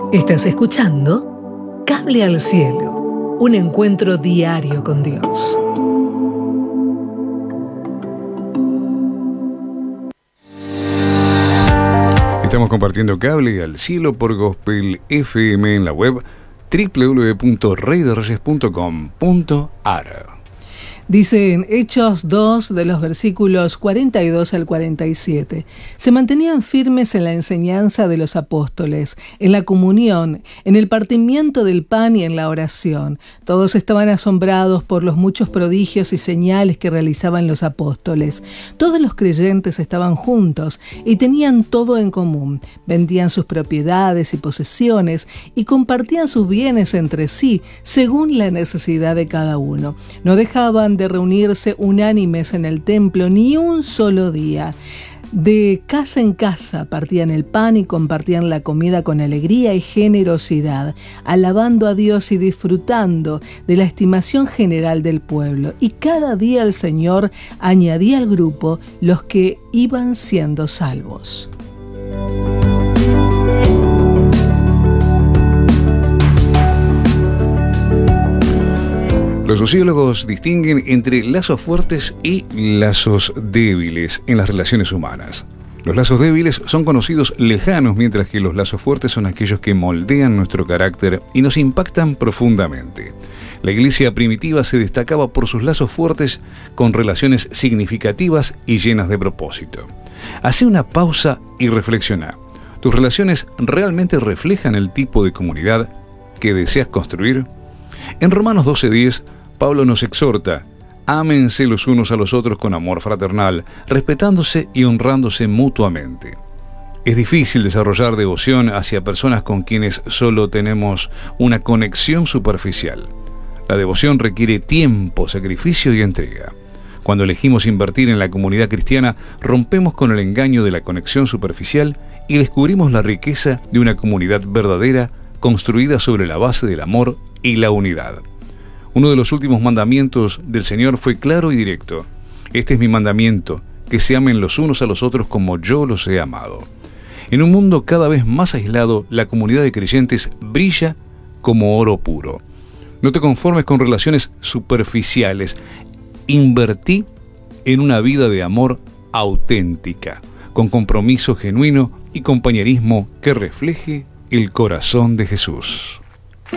Estás escuchando Cable al Cielo, un encuentro diario con Dios. Estamos compartiendo Cable al Cielo por Gospel FM en la web www.reydereyes.com.ar. Dice en Hechos 2, de los versículos 42 al 47, se mantenían firmes en la enseñanza de los apóstoles, en la comunión, en el partimiento del pan y en la oración. Todos estaban asombrados por los muchos prodigios y señales que realizaban los apóstoles. Todos los creyentes estaban juntos y tenían todo en común. Vendían sus propiedades y posesiones y compartían sus bienes entre sí, según la necesidad de cada uno. No dejaban de reunirse unánimes en el templo ni un solo día. De casa en casa partían el pan y compartían la comida con alegría y generosidad, alabando a Dios y disfrutando de la estimación general del pueblo. Y cada día el Señor añadía al grupo los que iban siendo salvos. Los sociólogos distinguen entre lazos fuertes y lazos débiles en las relaciones humanas. Los lazos débiles son conocidos lejanos, mientras que los lazos fuertes son aquellos que moldean nuestro carácter y nos impactan profundamente. La iglesia primitiva se destacaba por sus lazos fuertes con relaciones significativas y llenas de propósito. Hacé una pausa y reflexiona. ¿Tus relaciones realmente reflejan el tipo de comunidad que deseas construir? En Romanos 12:10, Pablo nos exhorta: ámense los unos a los otros con amor fraternal, respetándose y honrándose mutuamente. Es difícil desarrollar devoción hacia personas con quienes solo tenemos una conexión superficial. La devoción requiere tiempo, sacrificio y entrega. Cuando elegimos invertir en la comunidad cristiana, rompemos con el engaño de la conexión superficial y descubrimos la riqueza de una comunidad verdadera construida sobre la base del amor y la unidad. Uno de los últimos mandamientos del Señor fue claro y directo: este es mi mandamiento, que se amen los unos a los otros como yo los he amado. En un mundo cada vez más aislado, la comunidad de creyentes brilla como oro puro. No te conformes con relaciones superficiales. Invertí en una vida de amor auténtica, con compromiso genuino y compañerismo que refleje el corazón de Jesús.